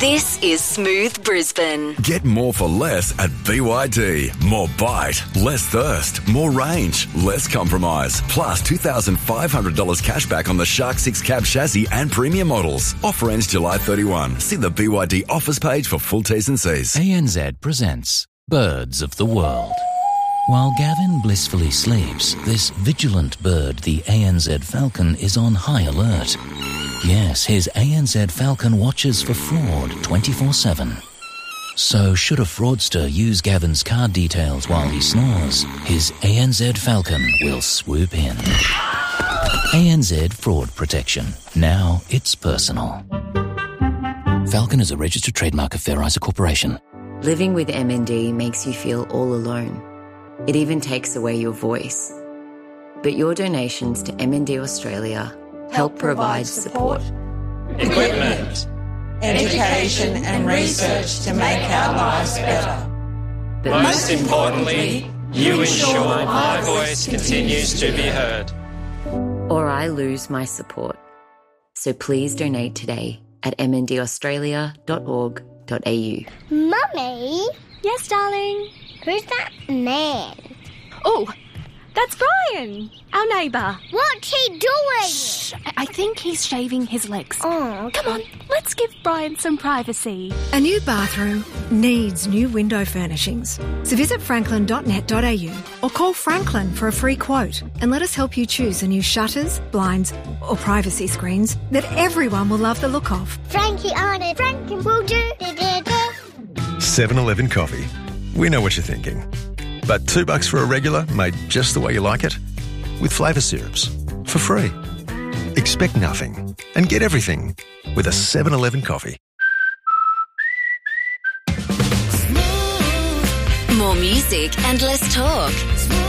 This is Smooth Brisbane. Get more for less at BYD. More bite, less thirst, more range, less compromise. Plus $2,500 cash back on the Shark 6 cab chassis and premium models. Offer ends July 31. See the BYD offers page for full T's and C's. ANZ presents Birds of the World. While Gavin blissfully sleeps, this vigilant bird, the ANZ falcon, is on high alert. Yes, his ANZ falcon watches for fraud 24/7. So should a fraudster use Gavin's card details while he snores, his ANZ falcon will swoop in. ANZ Fraud Protection. Now it's personal. Falcon is a registered trademark of Fair Isa Corporation. Living with MND makes you feel all alone. It even takes away your voice. But your donations to MND Australia help provide support, equipment, education and research to make our lives better. But most importantly, you ensure my voice continues to be heard. Or I lose my support. So please donate today at mndaustralia.org.au. Mummy? Yes, darling? Who's that man? Oh, that's Brian, our neighbour. What's he doing? Shh, I think he's shaving his legs. Oh, okay. Come on, let's give Brian some privacy. A new bathroom needs new window furnishings. So visit franklin.net.au or call Franklin for a free quote and let us help you choose the new shutters, blinds or privacy screens that everyone will love the look of. Frankie on it. Franklin will do. 7-Eleven coffee. We know what you're thinking. But $2 for a regular made just the way you like it? With flavour syrups. For free. Expect nothing and get everything with a 7-Eleven coffee. More music and less talk.